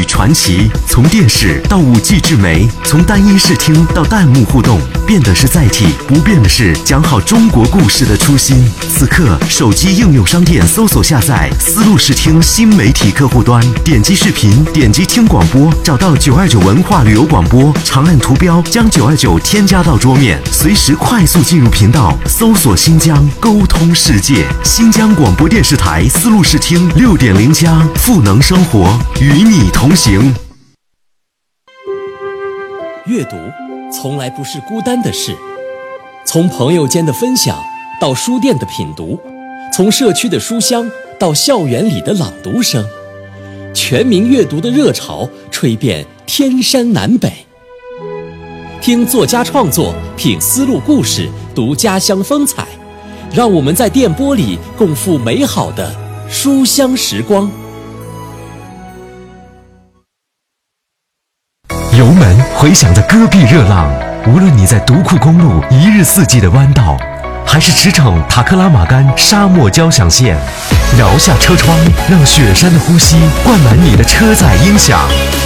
与传奇，从电视到5G 智媒，从单一视听到弹幕互动，变的是载体，不变的是讲好中国故事的初心。此刻，手机应用商店搜索下载丝路视听新媒体客户端，点击视频，点击听广播，找到929文化旅游广播，长按图标将929添加到桌面，随时快速进入频道，搜索新疆，沟通世界。新疆广播电视台丝路视听6.0+，赋能生活，与你同行。 阅读从来不是孤单的事，从朋友间的分享到书店的品读，从社区的书香到校园里的朗读声，全民阅读的热潮吹遍天山南北。听作家创作，品丝路故事，读家乡风采，让我们在电波里共赴美好的书香时光。 油门回响着戈壁热浪，无论你在独库公路一日四季的弯道，还是驰骋塔克拉玛干沙漠交响线，摇下车窗，让雪山的呼吸灌满你的车载音响。